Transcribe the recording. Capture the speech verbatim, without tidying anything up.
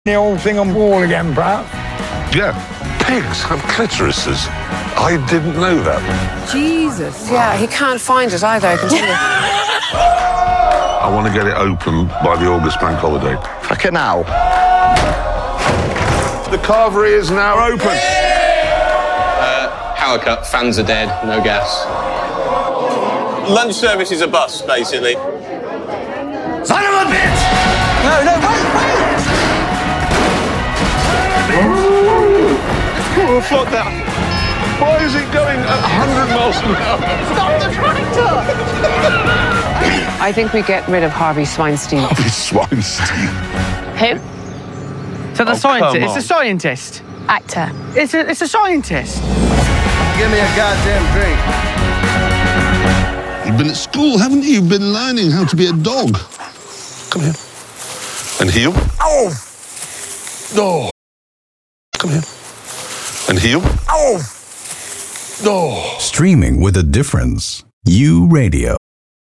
The whole thing on board again, perhaps? Yeah, pigs have clitorises. I didn't know that. Jesus. Yeah, he can't find it either, I can tell you. I want to get it open by the August bank holiday. Fuck it now. The carvery is now open. Uh, power cut, fans are dead, no gas. Lunch service is a bust, basically. Son of a bitch! No, no, wait, wait! Oh, fuck that. Why is it going at one hundred miles an hour? Stop the tractor! I think we get rid of Harvey Swinstein. Harvey Swinstein. Him? So the Oh, scientist, come it's a on. scientist. Actor. It's a, it's a scientist. Give me a goddamn drink. You've been at school, haven't you? You've been learning how to be a dog. Come here. And heel. Oh! No. Come here. And heel. Oh! No. Streaming with a difference. You Radio.